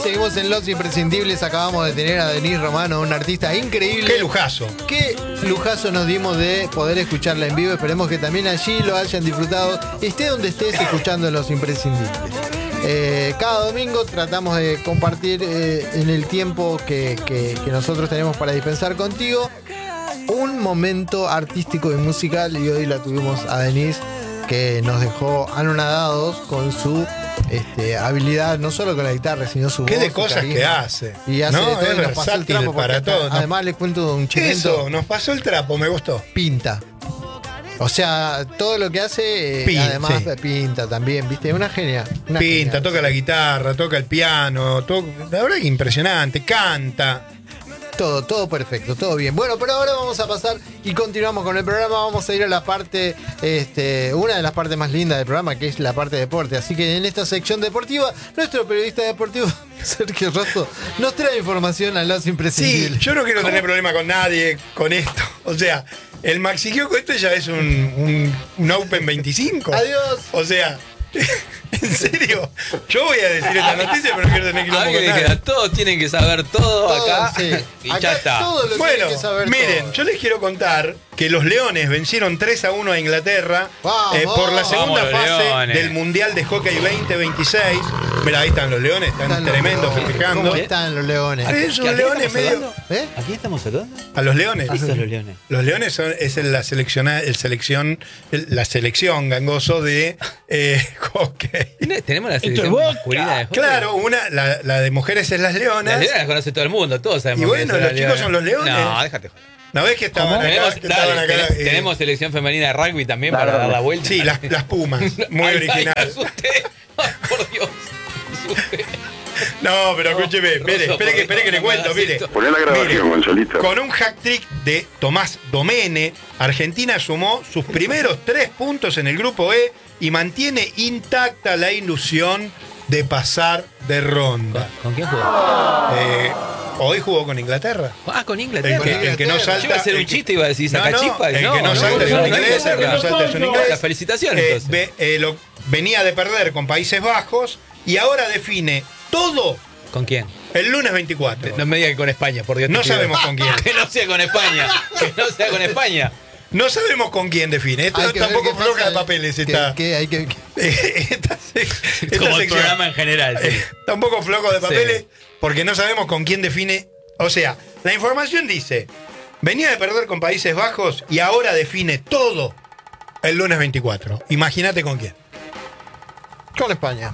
seguimos en Los Imprescindibles. Acabamos de tener a Denise Romano, un artista increíble. ¡Qué lujazo! Qué lujazo nos dimos de poder escucharla en vivo. Esperemos que también allí lo hayan disfrutado. Esté donde estés escuchando Los Imprescindibles. Cada domingo tratamos de compartir en el tiempo que nosotros tenemos para dispensar contigo un momento artístico y musical, y hoy la tuvimos a Denise, que nos dejó anonadados con su habilidad, no solo con la guitarra, sino su ¿Qué voz, de su cosas carisma. que hace? Y hace ¿No? de todo, Es y nos pasó el versátil trapo para porque todo, ¿no? además les cuento un chimento. Eso, nos pasó el trapo, me gustó. Pinta. O sea, todo lo que hace, además sí. Pinta también, ¿viste? Una genia. Una Pinta, genia. toca la guitarra, toca el piano, la verdad que impresionante, canta. Todo perfecto, todo bien. Bueno, pero ahora vamos a pasar y continuamos con el programa. Vamos a ir a la parte, una de las partes más lindas del programa, que es la parte de deporte. Así que en esta sección deportiva, nuestro periodista deportivo, Sergio Rosso, nos trae información a Los Imprescindibles. Sí, yo no quiero tener problema con nadie con esto. O sea, el Maxi Gioco esto ya es un Open 25. Adiós. O sea, en serio, yo voy a decir esta noticia, pero no quiero tener quilombo con nadie. Todos tienen que saber todo acá. Sí. Y Acá ya está. todo lo Bueno, tienen que saber miren, todo. yo les quiero contar que los Leones vencieron 3-1 a Inglaterra Vamos. por la segunda Vamos, los fase Leones. del Mundial de Hockey 2026. Mirá, ahí están los Leones, están Están los tremendos Leones. festejando. ¿Cómo están los Leones? Es un ¿A quién Leones estamos medio. hablando? ¿Eh? ¿A quién estamos hablando? A los Leones. ¿Qué son los Leones? Los Leones es la selección gangoso de hockey. Tenemos la selección masculina de hockey. Claro, la de mujeres es las Las Leonas. Leonas las conoce todo el mundo, todos sabemos. Y bueno, que los las chicos son los Leones. No, déjate. ¿No ves que estaban acá? Tenemos, Que estaban dale, acá, tenemos selección femenina de rugby también para dar la vuelta. Sí, las Pumas. Muy Ay, original. Ay, me asusté. Ay, por Dios. Me asusté. No, pero escúcheme, Rosso, espere que le cuento, mire. Poné la grabación, Gonzalito. Con un hat-trick de Tomás Domene, Argentina sumó sus primeros 3 puntos en el grupo E y mantiene intacta la ilusión de pasar de ronda. ¿Con quién jugó? Hoy jugó con Inglaterra. Ah, con Inglaterra. El que no salta. Yo iba a hacer un chiste, iba a decir saca chispa. El que no salta es un inglés, el que no salta es un inglés. La felicitaciones, entonces. Venía de perder con Países Bajos y ahora define todo ¿Con quién? el lunes 24. No me diga que con España, por Dios. No te pido. sabemos con quién. Que no sea con España. Que no sea con España. No sabemos con quién define. Esto Hay que ver tampoco qué floja pasa. de papeles está. Hay que Esta Como el sección. programa en general. Sí. Tampoco flojo de papeles Sí. porque no sabemos con quién define. O sea, la información dice, venía de perder con Países Bajos y ahora define todo el lunes 24. Imagínate con quién. con España.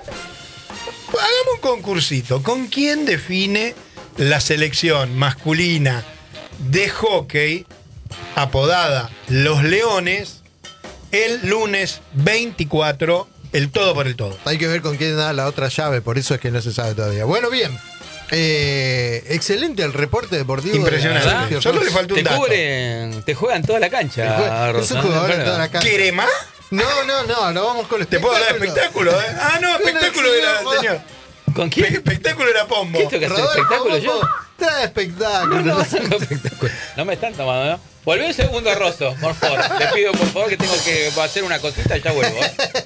Hagamos un concursito. ¿Con quién define la selección masculina de hockey apodada Los Leones el lunes 24, el todo por el todo? Hay que ver con quién da la otra llave, por eso es que no se sabe todavía. Bueno, bien. Excelente el reporte deportivo. Impresionante. de Sergio Solo Rosso. le faltó un Te dato. cubren, te juegan toda la cancha. Es un jugador en toda la cancha. ¿Quiere más? No, vamos con el ¿Te puedo hablar de espectáculo? Ah, no, espectáculo era, señor. ¿Con quién? Espectáculo era Pombo. ¿Qué tengo que hacer espectáculo yo? Trae espectáculo. No hago espectáculo. No me están tomando, ¿no? Volvé un segundo, Rosso, por favor. Le pido, por favor, que tengo que hacer una cosita y ya vuelvo.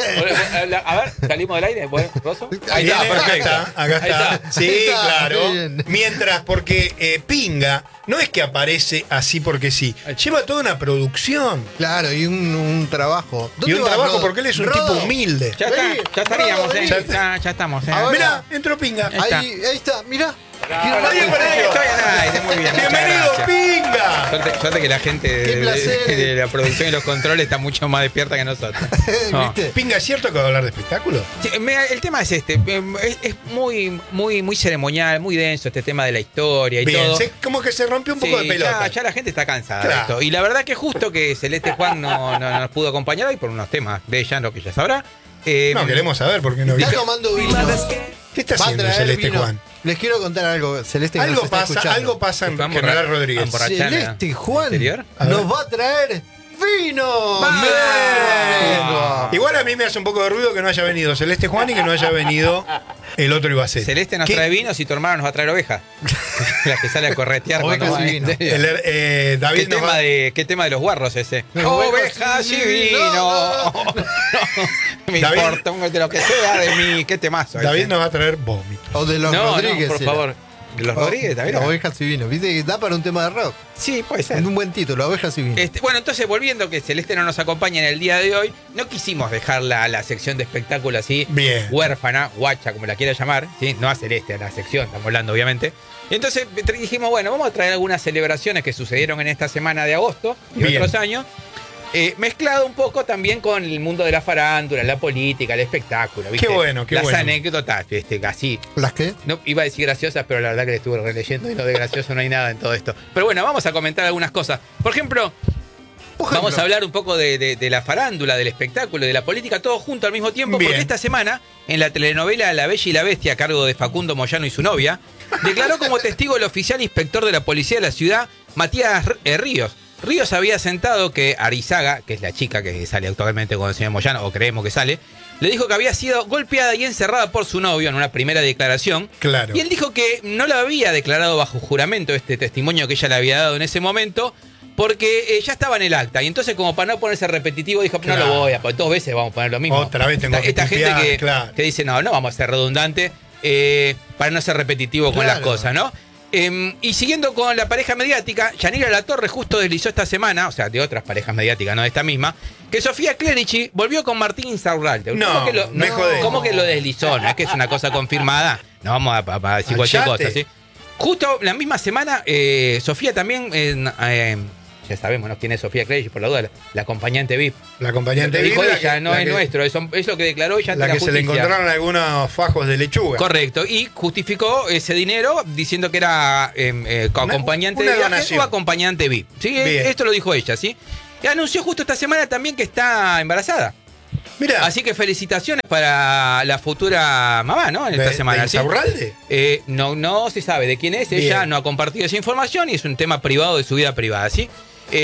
A ver, salimos del aire, Rosso. Ahí está, Viene, perfecto. Acá Ahí está. Sí, Ahí está, claro. bien. Mientras, porque Pinga no es que aparece así porque sí. Lleva toda una producción. Claro, y un trabajo. Y ¿Dónde un vas, trabajo Rodo? porque él es un Rodo. tipo humilde. Ya está, Vení, ya estaríamos, Rodo, vení. Ya estamos, Ahora- Mirá, entró Pinga. está. Ahí está, mirá. Nadie apareció. Estoy al aire, muy bien. muchas ¡Bienvenido, gracias. Pinga! Suerte que la gente Qué placer. de la producción y los controles está mucho más despierta que nosotros. No. ¿Viste? Pinga, ¿es cierto que va a hablar de espectáculo? Sí, el tema es este, es muy ceremonial, muy denso este tema de la historia y Bien, todo. como que se rompió un poco Sí, de pelota. ya la gente está cansada Claro. de esto. Y la verdad que justo que Celeste Juan no nos pudo acompañar hoy por unos temas de ella, lo que ya sabrá. No, queremos saber por qué no Está vino. tomando vino. ¿Qué está Va a haciendo traer Celeste vino. Juan? Les quiero contar algo. Celeste que nos está escuchando. Algo pasa en Fue a General emborra- Rodríguez. a emborrachar. Celeste Juan ¿Exterior? A ver. nos va a traer Fino! ¡Vamos! ¡Bien! Igual a mí me hace un poco de ruido que no haya venido Celeste Juan y que no haya venido el otro Ibacete. Celeste nos ¿Qué? trae vinos y tu hermano nos va a traer ovejas. La que sale a corretear. Ovejas cuando va, y vino. ¿en serio? David nos va- ¿Qué tema de los guarros ese? Ovejas Ovejas y y vino. vino. No me David- importa de lo que sea de mí. ¿Qué temazo? David ese? nos va a traer vómito. O de los No, Rodríguez. por era. favor. ¿De los Rodríguez también? Ovejas y vino. Viste que da para un tema de rock. Sí, puede ser. Es un buen título, Ovejas y vino. Bueno, entonces volviendo que Celeste no nos acompaña en el día de hoy, no quisimos dejar la sección de espectáculo así, Bien. huérfana, guacha, como la quiera llamar, ¿sí? No a Celeste, a la sección, estamos hablando obviamente. Entonces dijimos, bueno, vamos a traer algunas celebraciones que sucedieron en esta semana de agosto y Bien. otros años, mezclado un poco también con el mundo de la farándula, la política, el espectáculo, ¿viste? Qué bueno, qué Las bueno. anécdotas, así. ¿Las qué? No, iba a decir graciosas, pero la verdad que le estuve releyendo y no de gracioso no hay nada en todo esto. Pero bueno, vamos a comentar algunas cosas. Por ejemplo, vamos a hablar un poco de la farándula, del espectáculo, de la política, todo junto al mismo tiempo, Bien. porque esta semana, en la telenovela La Bella y la Bestia, a cargo de Facundo Moyano y su novia, declaró como testigo el oficial inspector de la policía de la ciudad, Matías Ríos. Ríos había asentado que Arizaga, que es la chica que sale actualmente con el señor Moyano, o creemos que sale, le dijo que había sido golpeada y encerrada por su novio en una primera declaración. Claro. Y él dijo que no lo había declarado bajo juramento este testimonio que ella le había dado en ese momento, porque ya estaba en el acta. Y entonces, como para no ponerse repetitivo, dijo, Claro. no lo voy a poner, 2 veces vamos a poner lo mismo. Otra vez tengo que Esta gente putear, claro. que dice, no vamos a ser redundante, para no ser repetitivo con las Claro. cosas, ¿no? Y siguiendo con la pareja mediática, Yanira Latorre justo deslizó esta semana, o sea, de otras parejas mediáticas, no de esta misma, que Sofía Clerici volvió con Martín Insaurralde. No, me jodés. ¿Cómo que lo deslizó? No es que es una cosa confirmada. No vamos a decir cualquier Achate. cosa, ¿sí? Justo la misma semana, Sofía también, ya sabemos, ¿no? quién es Sofía Clerici, por la duda, la acompañante VIP. La acompañante Lo dijo Biblia, ella, que- no la es que- nuestro, es lo que declaró ella ante La la que se le justicia. encontraron algunos fajos de lechuga. Correcto, y justificó ese dinero diciendo que era acompañante una de viaje donación. o acompañante VIP. ¿Sí? Bien. Esto lo dijo ella, ¿sí? Y anunció justo esta semana también que está embarazada. Mira, Así que felicitaciones para la futura mamá, ¿no? En esta semana. ¿de ¿sí? Insaurralde? No se sabe de quién es, Bien. ella no ha compartido esa información y es un tema privado de su vida privada, ¿sí?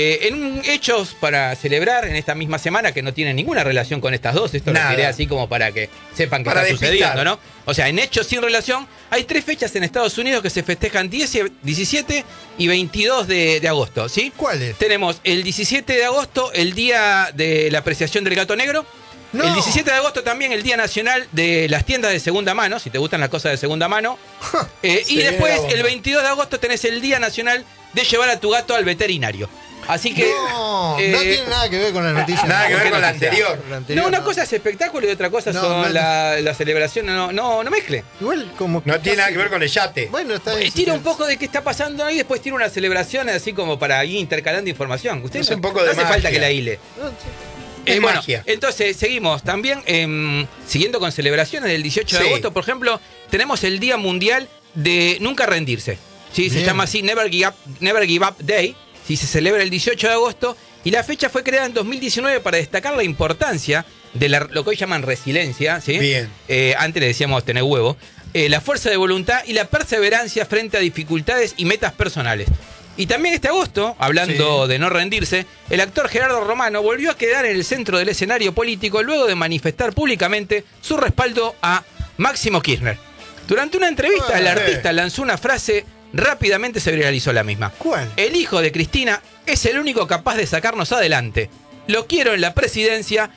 Hechos para celebrar en esta misma semana que no tienen ninguna relación con estas dos, esto Nada. lo tiré así como para que sepan que Para está despistar. sucediendo, ¿no? O sea, en hechos sin relación, hay 3 fechas en Estados Unidos que se festejan 17 y 22 de agosto, ¿sí? ¿Cuáles? Tenemos el 17 de agosto, el Día de la Apreciación del Gato Negro. No. El 17 de agosto también el Día Nacional de las Tiendas de Segunda Mano, si te gustan las cosas de segunda mano. Y Se viene después, la bomba. el 22 de agosto, tenés el Día Nacional de llevar a tu gato al veterinario. Así que... No, eh, no tiene nada que ver con la noticia. Nada que ver con la noticia? anterior. no, una cosa es espectáculo y otra cosa No, son no. la celebración. No mezcle. Igual como No tiene nada que ver con el yate. Bueno, está bien. Tira un poco de qué está pasando ahí y después tira una celebración así como para ir intercalando información. Usted Es no, un poco no de hace falta magia. que la hile. No, sí. Es Bueno, magia. entonces seguimos también siguiendo con celebraciones del 18 de Sí. agosto, por ejemplo, tenemos el Día Mundial de Nunca Rendirse. ¿Sí? Se Bien. llama así Never Give Up Day. ¿Sí? Se celebra el 18 de agosto y la fecha fue creada en 2019 para destacar la importancia de lo que hoy llaman resiliencia. ¿Sí? Bien. Antes le decíamos tener huevo. La fuerza de voluntad y la perseverancia frente a dificultades y metas personales. Y también este agosto, hablando Sí. de no rendirse, el actor Gerardo Romano volvió a quedar en el centro del escenario político luego de manifestar públicamente su respaldo a Máximo Kirchner. Durante una entrevista, el artista lanzó una frase, rápidamente se viralizó la misma. ¿Cuál? El hijo de Cristina es el único capaz de sacarnos adelante. Lo quiero en la presidencia,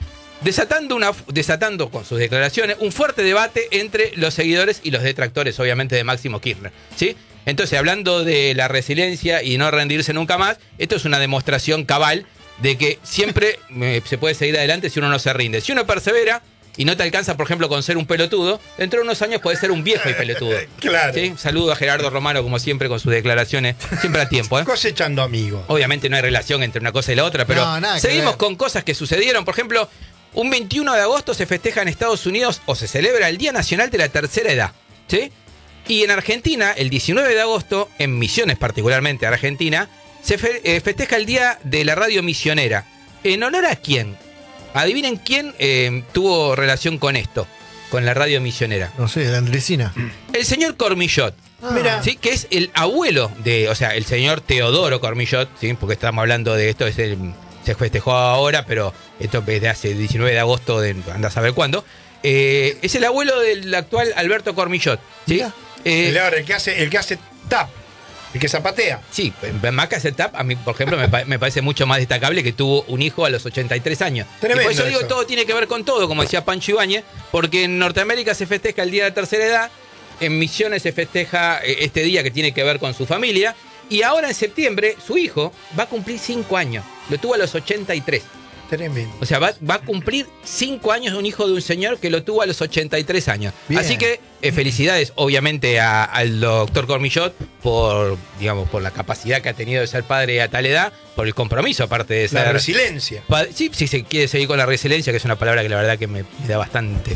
desatando con sus declaraciones un fuerte debate entre los seguidores y los detractores, obviamente, de Máximo Kirchner. ¿Sí? Entonces, hablando de la resiliencia y no rendirse nunca más, esto es una demostración cabal de que siempre se puede seguir adelante si uno no se rinde. Si uno persevera y no te alcanza, por ejemplo, con ser un pelotudo, dentro de unos años puede ser un viejo y pelotudo. Claro. ¿Sí? Saludo a Gerardo Romano, como siempre, con sus declaraciones, siempre a tiempo. Cosechando amigos. Obviamente no hay relación entre una cosa y la otra, pero No, nada que seguimos ver. con cosas que sucedieron. Por ejemplo, un 21 de agosto se festeja en Estados Unidos o se celebra el Día Nacional de la Tercera Edad. ¿Sí? Y en Argentina, el 19 de agosto, en Misiones particularmente Argentina, se festeja el Día de la Radio Misionera. ¿En honor a quién? Adivinen quién tuvo relación con esto, con la radio misionera. No sé, la Andresina. El señor Cormillot. Mira. ¿Sí? Que es el abuelo de, o sea, el señor Teodoro Cormillot, ¿sí? Porque estamos hablando de esto, es se festejó ahora, pero esto es de hace 19 de agosto, anda a saber cuándo. Es el abuelo del actual Alberto Cormillot. ¿Sí? El que hace tap, el que zapatea. Sí, más que hacer tap, a mí, por ejemplo, me parece mucho más destacable que tuvo un hijo a los 83 años. Tremendo Y por eso digo, eso. todo tiene que ver con todo, como decía Pancho Ibáñez, porque en Norteamérica se festeja el Día de la Tercera Edad, en Misiones se festeja este día que tiene que ver con su familia, y ahora en septiembre su hijo va a cumplir 5 años, lo tuvo a los 83. Tremendo. O sea, va a cumplir 5 años un hijo de un señor que lo tuvo a los 83 años. Bien. Así que felicidades, obviamente, al doctor Cormillot por la capacidad que ha tenido de ser padre a tal edad, por el compromiso, aparte de ser... La resiliencia. Sí, si se quiere seguir con la resiliencia, que es una palabra que la verdad que me da bastante...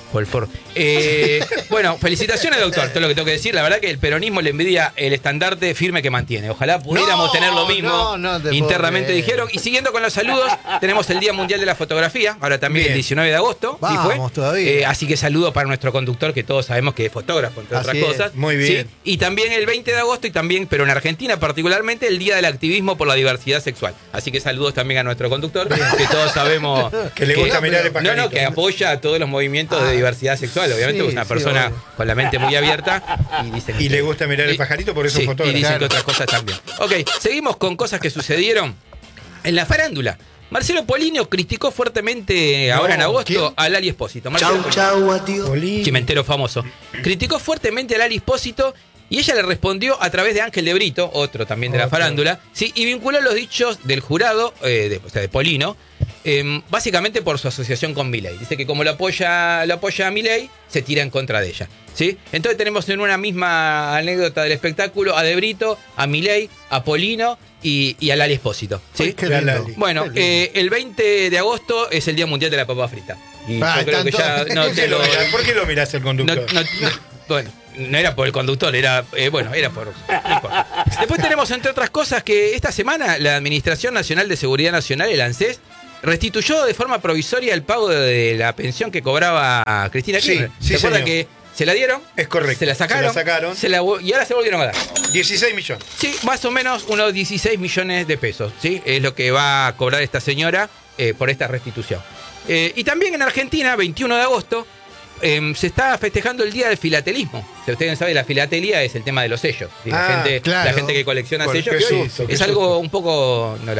Bueno, felicitaciones, doctor. Todo lo que tengo que decir. La verdad que el peronismo le envidia el estandarte firme que mantiene. Ojalá pudiéramos tener lo mismo. Internamente dijeron. Y siguiendo con los saludos, tenemos el Día Mundial de la Fotografía. Ahora también el 19 de agosto. Vamos, ¿sí fue? todavía. Así que saludo para nuestro conductor, que todos sabemos que es fotógrafo, entre Así otras es. cosas. Muy bien. ¿sí? Y también el 20 de agosto, y también, pero en Argentina particularmente, el Día del Activismo por la Diversidad Sexual. Así que saludos también a nuestro conductor, que todos sabemos Que le gusta mirar el pajarito. no, que apoya a todos los movimientos de diversidad sexual. Obviamente sí, es una sí, persona obvio. con la mente muy abierta. Y le gusta mirar el pajarito, por eso es fotógrafo. Y dicen Claro. que otras cosas también. Ok, seguimos con cosas que sucedieron en la farándula. Marcelo Polino criticó fuertemente ahora en agosto ¿quién? a Lali Espósito. Marcelo Polino, Polino. chimentero famoso. Criticó fuertemente a Lali Espósito y ella le respondió a través de Ángel de Brito, otro también de la Otro. farándula, ¿sí? Y vinculó los dichos del jurado, de Polino, básicamente por su asociación con Milei. Dice que como lo apoya a Milei, se tira en contra de ella. ¿Sí? Entonces tenemos en una misma anécdota del espectáculo a De Brito, a Milei, a Polino y a Lali Espósito. ¿Sí? Ay, qué lindo. Lali. Bueno, el 20 de agosto es el Día Mundial de la Papa Frita. Y yo creo que ya no ¿Por qué lo mirás? ¿Por qué lo mirás el conductor? bueno, no era por el conductor, era por... no importa. Después tenemos, entre otras cosas, que esta semana la Administración Nacional de Seguridad Nacional, el ANSES, restituyó de forma provisoria el pago de la pensión que cobraba a Cristina Sí, Kirchner. sí, ¿Se acuerdan señor. que se la dieron? Es correcto. Se la sacaron. Y ahora se volvieron a dar. 16 millones. Sí, más o menos unos 16 millones de pesos. ¿Sí? Es lo que va a cobrar esta señora por esta restitución. Y también en Argentina, 21 de agosto, se está festejando el Día del Filatelismo. Si ustedes saben, la filatelia es el tema de los sellos. ¿Sí? Ah, claro. La gente que colecciona Bueno, sellos. qué Que hoy susto, qué es algo susto. un poco... No,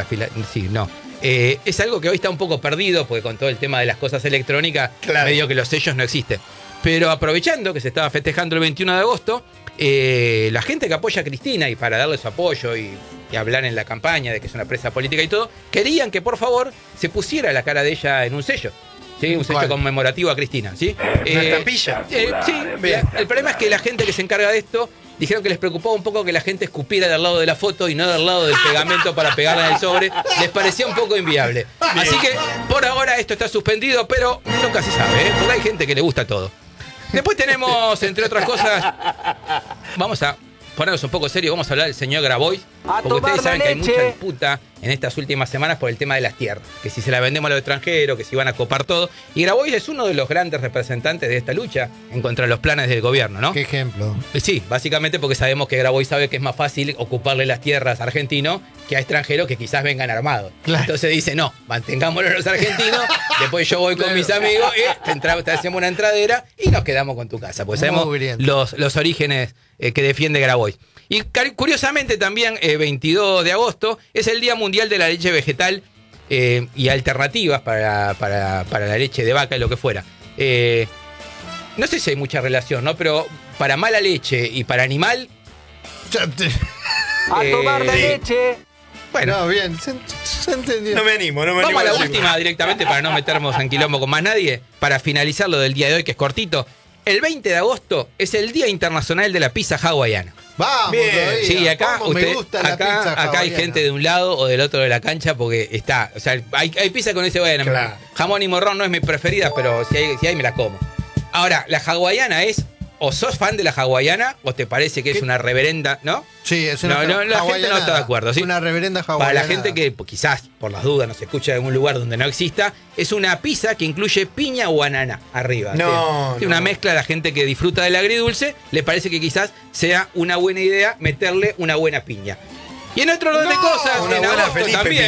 es algo que hoy está un poco perdido, porque con todo el tema de las cosas electrónicas, Claro. medio que los sellos no existen. Pero aprovechando que se estaba festejando el 21 de agosto, la gente que apoya a Cristina, y para darle su apoyo y hablar en la campaña de que es una presa política y todo, querían que por favor se pusiera la cara de ella en un sello. ¿Sí? Un sello ¿Cuál? conmemorativo a Cristina. ¿Sí? ¿Una estampilla? Sí, Bien. el problema es que la gente que se encarga de esto dijeron que les preocupaba un poco que la gente escupiera del lado de la foto y no del lado del pegamento para pegarla en el sobre. Les parecía un poco inviable. Así que por ahora esto está suspendido, pero nunca se sabe, ¿eh? Porque hay gente que le gusta todo. Después tenemos, entre otras cosas, vamos a ponernos un poco serio, vamos a hablar del señor Grabois. Porque ustedes saben que hay mucha disputa en estas últimas semanas por el tema de las tierras. Que si se la vendemos a los extranjeros, que si van a copar todo. Y Grabois es uno de los grandes representantes de esta lucha en contra de los planes del gobierno, ¿no? ¿Qué ejemplo? Sí, básicamente porque sabemos que Grabois sabe que es más fácil ocuparle las tierras a argentinos que a extranjeros que quizás vengan armados. Claro. Entonces dice, no, mantengámoslo los argentinos, después yo voy con mis amigos, te hacemos una entradera y nos quedamos con tu casa. Pues Muy sabemos bien. los orígenes que defiende Grabois. Y curiosamente también, 22 de agosto, es el Día Mundial de la Leche Vegetal y alternativas para la leche de vaca y lo que fuera. No sé si hay mucha relación, ¿no? Pero para mala leche y para animal... A tomar la sí. leche. Bueno, No, bien, se entendió. No me animo vamos a la decirlo. última directamente para no meternos en quilombo con más nadie. Para finalizar lo del día de hoy, que es cortito. El 20 de agosto es el Día Internacional de la Pizza Hawaiana. Vamos, Bien. todavía. Sí, acá, ¿Cómo me gusta la pizza acá hay hawaiana? gente de un lado o del otro de la cancha porque está. O sea, hay pizza con ese bueno. Claro. Jamón y morrón no es mi preferida, pero si hay me la como. Ahora, la hawaiana es. O sos fan de la hawaiana o te parece que es una reverenda, ¿no? Sí, es una No, la gente no hawaianada. está de acuerdo, ¿sí? Una reverenda hawaiana. Para la gente que pues, quizás, por las dudas, nos escucha en algún lugar donde no exista, es una pizza que incluye piña o ananá arriba. No, ¿sí? Una no. mezcla a la gente que disfruta del agridulce, le parece que quizás sea una buena idea meterle una buena piña. Y en otro orden de cosas, Una en buena agosto Felipe también, Piña.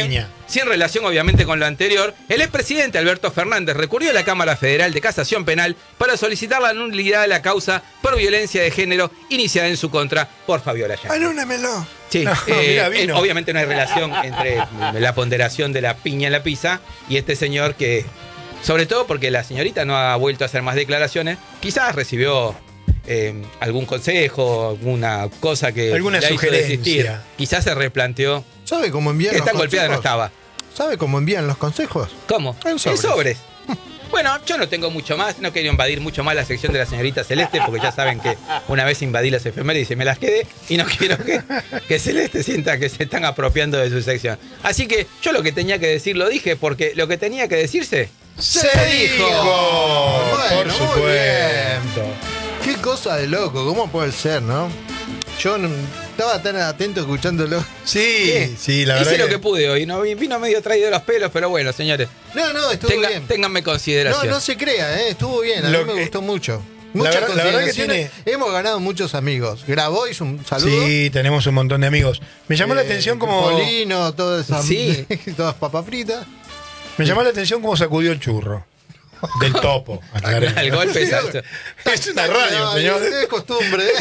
sin relación obviamente con lo anterior, el expresidente Alberto Fernández recurrió a la Cámara Federal de Casación Penal para solicitar la nulidad de la causa por violencia de género iniciada en su contra por Fabiola Yáñez. Anúnamelo. Sí, No, mira, vino. obviamente no hay relación entre la ponderación de la piña en la pizza y este señor que, sobre todo porque la señorita no ha vuelto a hacer más declaraciones, quizás recibió algún consejo, alguna cosa que alguna la hizo sugerencia. desistir. Quizás se replanteó ¿Sabe cómo envían que los tan golpeada no consejos? estaba. ¿Sabe cómo envían los consejos? ¿Cómo? En sobres. Bueno, yo no tengo mucho más, no quería invadir mucho más la sección de la señorita Celeste, porque ya saben que una vez invadí las efemérides y me las quedé, y no quiero que Celeste sienta que se están apropiando de su sección. Así que yo lo que tenía que decir lo dije, porque lo que tenía que decirse, ¡Se dijo! Bueno, Por muy supuesto. Qué cosa de loco, ¿cómo puede ser, no? Yo no estaba tan atento escuchándolo. Sí, sí, la verdad. hice lo que pude hoy, no vino medio traído de los pelos, pero bueno, señores, No, estuvo bien. ténganme consideración. No se crea, estuvo bien, a Lo mí me que- gustó mucho. La Muchas verdad que consideraciones. Hemos ganado muchos amigos. Grabois, un saludo. Sí, tenemos un montón de amigos. Me llamó la atención como. Polino, todo eso. Sí. Todas papas fritas. Me llamó la atención cómo sacudió el churro. Del topo. Al golpe exacto. Es una radio, señor. Es costumbre, ¿eh?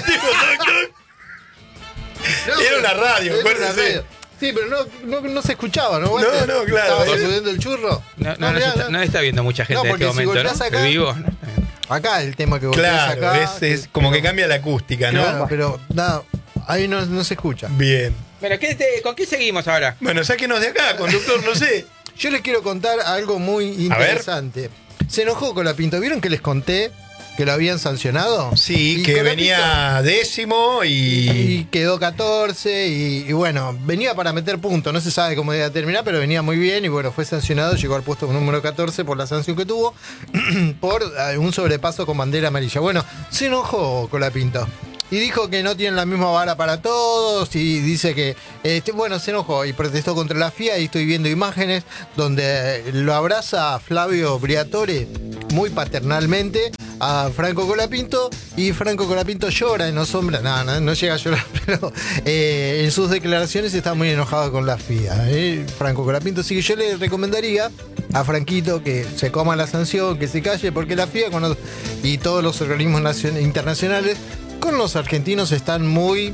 No, Era una radio, era una acuérdese. radio. Sí, pero no se escuchaba, ¿no? No, claro. ¿Estaba sacudiendo el churro? No está viendo mucha gente No, en este porque si momento, golpeás ¿no? acá- En vivo. Acá el tema que golpeas Claro, acá. es como que cambia la acústica, ¿no? Claro, pero nada, ahí no se escucha. Bien. Bueno, ¿con qué seguimos ahora? Bueno, sáquenos de acá, conductor, no sé. Yo les quiero contar algo muy interesante. Se enojó Colapinto. ¿Vieron que les conté que lo habían sancionado? Sí, Y que Colapinto- venía décimo Y quedó 14 y bueno, venía para meter puntos, no se sabe cómo iba a terminar, pero venía muy bien y bueno, fue sancionado, llegó al puesto número 14 por la sanción que tuvo por un sobrepaso con bandera amarilla. Bueno, se enojó Colapinto y dijo que no tienen la misma vara para todos y dice que, bueno, se enojó y protestó contra la FIA y estoy viendo imágenes donde lo abraza Flavio Briatore muy paternalmente a Franco Colapinto y Franco Colapinto llora en los sombras, no llega a llorar, pero en sus declaraciones está muy enojado con la FIA, Franco Colapinto, así que yo le recomendaría a Franquito que se coma la sanción, que se calle, porque la FIA y todos los organismos internacionales con los argentinos están muy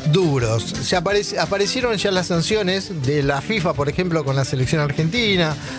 duros. Aparecieron ya las sanciones de la FIFA, por ejemplo, con la selección argentina,